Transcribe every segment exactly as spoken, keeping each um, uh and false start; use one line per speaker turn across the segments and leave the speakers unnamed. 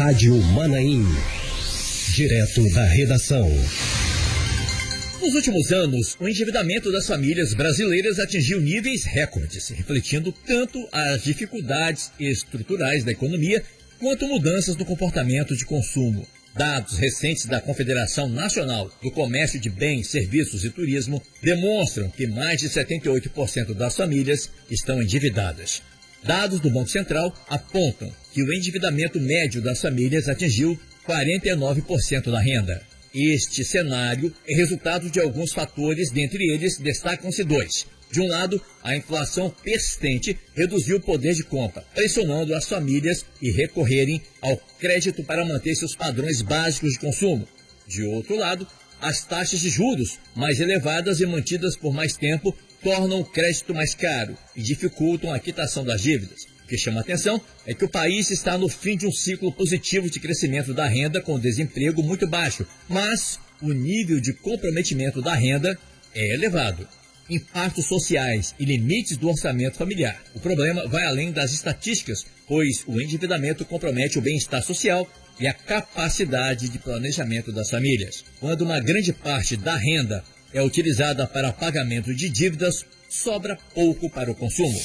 Rádio Manaim. Direto da redação.
Nos últimos anos, o endividamento das famílias brasileiras atingiu níveis recordes, refletindo tanto as dificuldades estruturais da economia quanto mudanças no comportamento de consumo. Dados recentes da Confederação Nacional do Comércio de Bens, Serviços e Turismo demonstram que mais de setenta e oito por cento das famílias estão endividadas. Dados do Banco Central apontam que o endividamento médio das famílias atingiu quarenta e nove por cento da renda. Este cenário é resultado de alguns fatores, dentre eles destacam-se dois. De um lado, a inflação persistente reduziu o poder de compra, pressionando as famílias a recorrerem ao crédito para manter seus padrões básicos de consumo. De outro lado, as taxas de juros mais elevadas e mantidas por mais tempo tornam o crédito mais caro e dificultam a quitação das dívidas. O que chama a atenção é que o país está no fim de um ciclo positivo de crescimento da renda com desemprego muito baixo, mas o nível de comprometimento da renda é elevado. Impactos sociais e limites do orçamento familiar. O problema vai além das estatísticas, pois o endividamento compromete o bem-estar social e a capacidade de planejamento das famílias. Quando uma grande parte da renda é utilizada para pagamento de dívidas, sobra pouco para o consumo.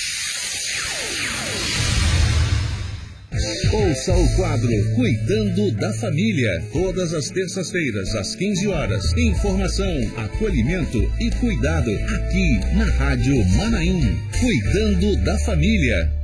Ouça o quadro Cuidando da Família, todas as terças-feiras, às quinze horas. Informação, acolhimento e cuidado aqui na Rádio Manaim. Cuidando da Família.